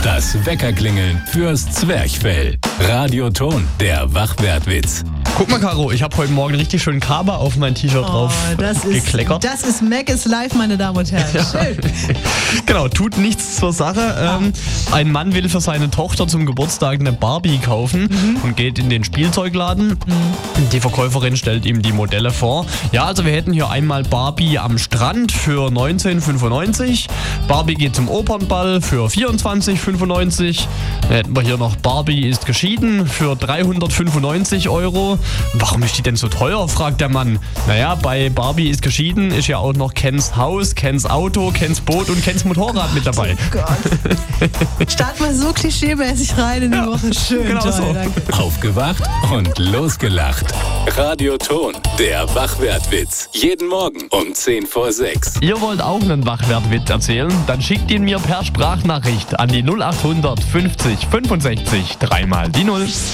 Das Weckerklingeln fürs Zwerchfell. Radioton, der Wachwertwitz. Guck mal, Caro, ich habe heute Morgen richtig schön Kaba auf mein T-Shirt drauf gekleckert. Das ist Mac is Live, meine Damen und Herren. Schön. Genau, tut nichts zur Sache. Ein Mann will für seine Tochter zum Geburtstag eine Barbie kaufen und geht in den Spielzeugladen. Die Verkäuferin stellt ihm die Modelle vor. Ja, also wir hätten hier einmal Barbie am Strand für 19,95. Barbie geht zum Opernball für 24,95. Dann hätten wir hier noch Barbie ist geschieden für 395 Euro. Warum ist die denn so teuer, fragt der Mann. Naja, bei Barbie ist geschieden ist ja auch noch Kens Haus, Kens Auto, Kens Boot und Kens Motorrad mit dabei. Oh Gott. Start mal so klischeemäßig rein in die Woche. Schön, Genau toll, so. danke. Aufgewacht und losgelacht. Radioton, der Wachwertwitz. Jeden Morgen um 5:50. Ihr wollt auch einen Wachwertwitz erzählen? Dann schickt ihn mir per Sprachnachricht an die 0800 50 65 3 mal die 0.